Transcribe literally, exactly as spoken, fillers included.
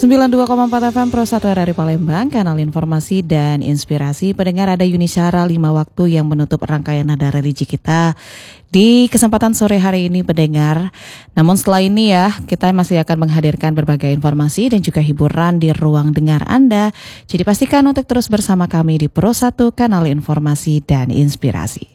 sembilan puluh dua koma empat F M Pro satu R R I Palembang, kanal informasi dan inspirasi. Pendengar, ada Yuni Syara lima waktu yang menutup rangkaian Nada Religi kita di kesempatan sore hari ini, pendengar. Namun setelah ini ya, kita masih akan menghadirkan berbagai informasi dan juga hiburan di ruang dengar Anda. Jadi pastikan untuk terus bersama kami di Pro satu, kanal informasi dan inspirasi.